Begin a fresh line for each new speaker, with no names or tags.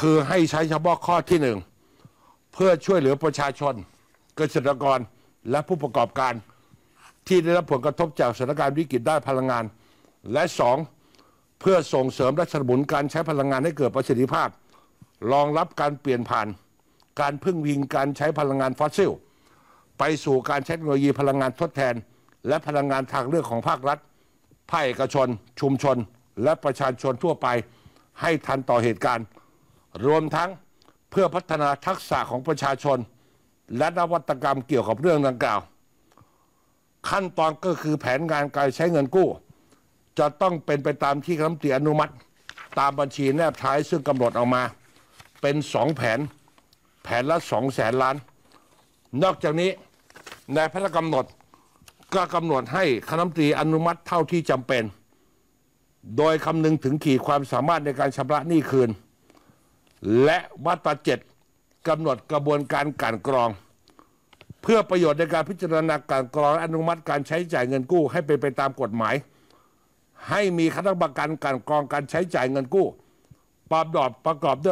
คือให้ใช้เฉพาะข้อที่หนึ่งเพื่อช่วยเหลือประชาชนเกษตรกรและผู้ประกอบการที่ได้รับผลกระทบจากสถานการณ์วิกฤตด้านพลังงาน และสองเพื่อส่งเสริมและสนับสนุนการใช้พลังงานให้เกิดประสิทธิภาพรองรับการเปลี่ยนผ่านการพึ่งพิงการใช้พลังงานฟอสซิลไปสู่การใช้เทคโนโลยีพลังงานทดแทนและพลังงานทางเลือกของภาครัฐภาคเอกชนชุมชนและประชาชนทั่วไปให้ทันต่อเหตุการณ์รวมทั้งเพื่อพัฒนาทักษะของประชาชนและนวัตกรรมเกี่ยวกับเรื่องดังกล่าวขั้นตอนก็คือแผนงานการใช้เงินกู้จะต้องเป็นไปตามที่คณะรัฐมนตรีอนุมัติตามบัญชีแนบท้ายซึ่งกำหนดออกมาเป็น2แผนละ200,000 ล้านนอกจากนี้ในพระราชกำหนดก็กำหนดให้คณะรัฐมนตรีอนุมัติเท่าที่จำเป็นโดยคำนึงถึงขีดความสามารถในการชำระหนี้คืนและมาตรา7กำหนดกระบวนการกลั่นกรองเพื่อประโยชน์ในการพิจารณากลั่นกรองและอนุมัติการใช้จ่ายเงินกู้ให้เป็นไปตามกฎหมายให้มีคณะกรรมการกลั่นกรองการใช้จ่ายเงินกู้ประกอบด้วย